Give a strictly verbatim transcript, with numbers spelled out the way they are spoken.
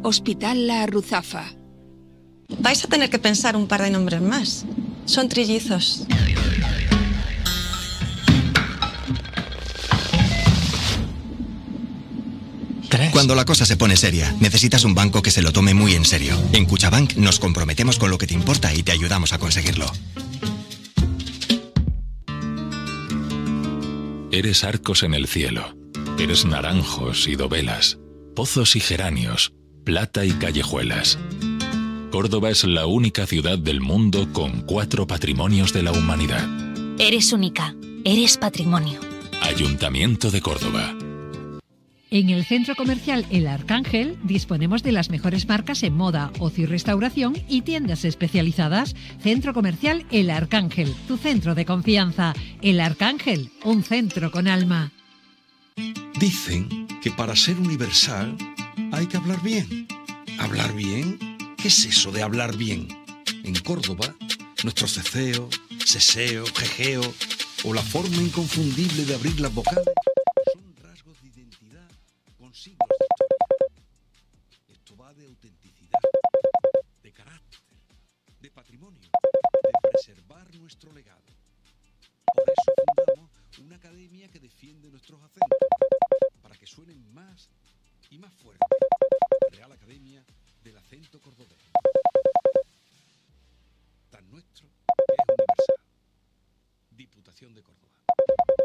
Hospital La Ruzafa. Vais a tener que pensar un par de nombres más. Son trillizos. Cuando la cosa se pone seria, necesitas un banco que se lo tome muy en serio. En Cuchabank nos comprometemos con lo que te importa y te ayudamos a conseguirlo. Eres arcos en el cielo. Eres naranjos y dovelas, pozos y geranios, plata y callejuelas. Córdoba es la única ciudad del mundo con cuatro patrimonios de la humanidad. Eres única. Eres patrimonio. Ayuntamiento de Córdoba. En el Centro Comercial El Arcángel disponemos de las mejores marcas en moda, ocio y restauración y tiendas especializadas. Centro Comercial El Arcángel, tu centro de confianza. El Arcángel, un centro con alma. Dicen que para ser universal hay que hablar bien. ¿Hablar bien? ¿Qué es eso de hablar bien? En Córdoba, nuestro ceceo, seseo, jejeo o la forma inconfundible de abrir las vocales son rasgos de identidad con siglos de historia. Esto va de autenticidad, de carácter, de patrimonio, de preservar nuestro legado. Por eso fundamos una academia que defiende nuestros acentos, para que suenen más y más fuerte. Real Academia del Acento Cordobés.